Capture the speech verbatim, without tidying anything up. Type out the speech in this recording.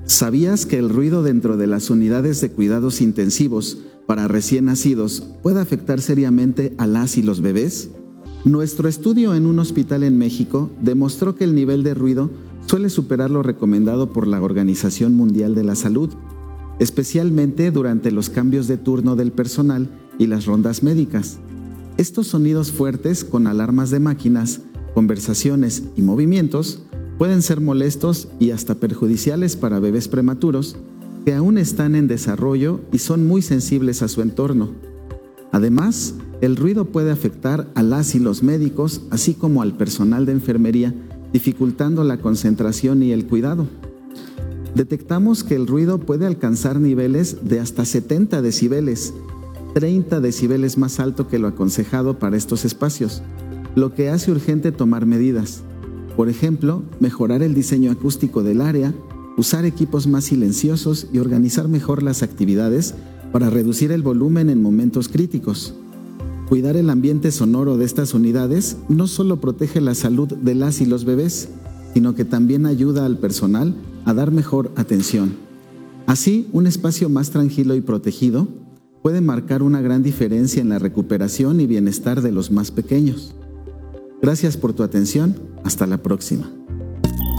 ¿Sabías que el ruido dentro de las unidades de cuidados intensivos para recién nacidos puede afectar seriamente a las y los bebés? Nuestro estudio en un hospital en México demostró que el nivel de ruido suele superar lo recomendado por la Organización Mundial de la Salud, especialmente durante los cambios de turno del personal y las rondas médicas. Estos sonidos fuertes con alarmas de máquinas, conversaciones y movimientos pueden ser molestos y hasta perjudiciales para bebés prematuros que aún están en desarrollo y son muy sensibles a su entorno. Además, el ruido puede afectar a las y los médicos, así como al personal de enfermería, dificultando la concentración y el cuidado. Detectamos que el ruido puede alcanzar niveles de hasta setenta decibeles, treinta decibeles más alto que lo aconsejado para estos espacios, lo que hace urgente tomar medidas. Por ejemplo, mejorar el diseño acústico del área, usar equipos más silenciosos y organizar mejor las actividades para reducir el volumen en momentos críticos. Cuidar el ambiente sonoro de estas unidades no solo protege la salud de las y los bebés, sino que también ayuda al personal a dar mejor atención. Así, un espacio más tranquilo y protegido puede marcar una gran diferencia en la recuperación y bienestar de los más pequeños. Gracias por tu atención. Hasta la próxima.